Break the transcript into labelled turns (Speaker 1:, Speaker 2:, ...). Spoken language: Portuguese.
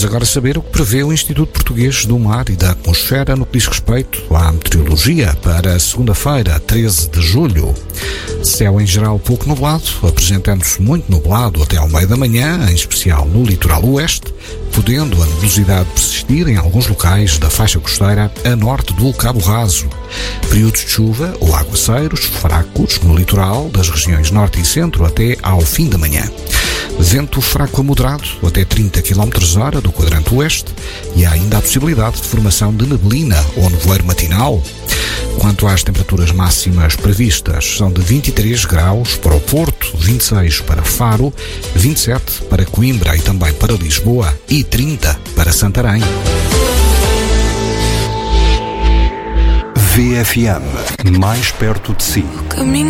Speaker 1: Vamos agora saber o que prevê o Instituto Português do Mar e da Atmosfera no que diz respeito à meteorologia para segunda-feira, 13 de julho. Céu em geral pouco nublado, apresentando-se muito nublado até ao meio da manhã, em especial no litoral oeste, podendo a nebulosidade persistir em alguns locais da faixa costeira a norte do Cabo Raso. Períodos de chuva ou aguaceiros fracos no litoral das regiões norte e centro até ao fim da manhã. Vento fraco a moderado, até 30 km/h do quadrante oeste, e há ainda a possibilidade de formação de neblina ou nevoeiro matinal. Quanto às temperaturas máximas previstas, são de 23 graus para o Porto, 26 para Faro, 27 para Coimbra e também para Lisboa e 30 para Santarém.
Speaker 2: VFM, mais perto de si.